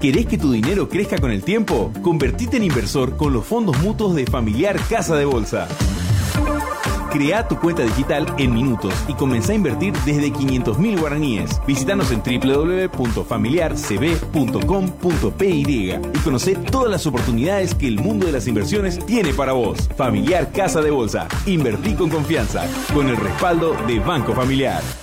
¿Querés que tu dinero crezca con el tiempo? Convertite en inversor con los fondos mutuos de Familiar Casa de Bolsa. Crea tu cuenta digital en minutos y comenzá a invertir desde 500.000 guaraníes. Visítanos en www.familiarcb.com.py y conocé todas las oportunidades que el mundo de las inversiones tiene para vos. Familiar Casa de Bolsa. Invertí con confianza, con el respaldo de Banco Familiar.